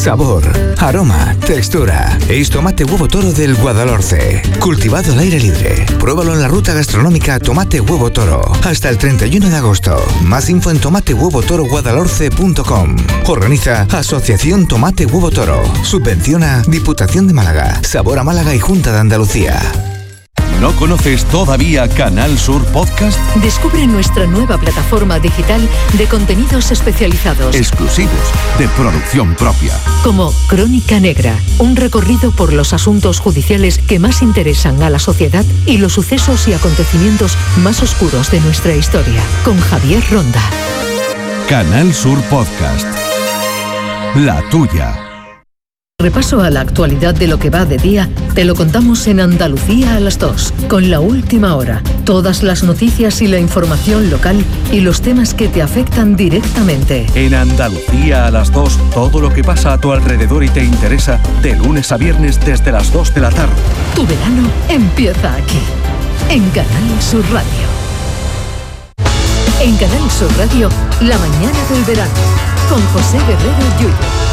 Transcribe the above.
sabor, aroma, textura. Es tomate huevo toro del Guadalhorce, cultivado al aire libre. Pruébalo en la ruta gastronómica Tomate Huevo Toro hasta el 31 de agosto. Más info en tomatehuevotoroguadalhorce.com. Organiza Asociación Tomate Huevo Toro. Subvenciona Diputación de Málaga, Sabor a Málaga y Junta de Andalucía. ¿No conoces todavía Canal Sur Podcast? Descubre nuestra nueva plataforma digital de contenidos especializados. Exclusivos, de producción propia. Como Crónica Negra, un recorrido por los asuntos judiciales que más interesan a la sociedad y los sucesos y acontecimientos más oscuros de nuestra historia. Con Javier Ronda. Canal Sur Podcast. La tuya. Repaso a la actualidad de lo que va de día, te lo contamos en Andalucía a las 2, con La Última Hora, todas las noticias y la información local y los temas que te afectan directamente. En Andalucía a las 2, todo lo que pasa a tu alrededor y te interesa, de lunes a viernes desde las 2 de la tarde. Tu verano empieza aquí, en Canal Sur Radio. En Canal Sur Radio, la mañana del verano, con José Guerrero Yuyo.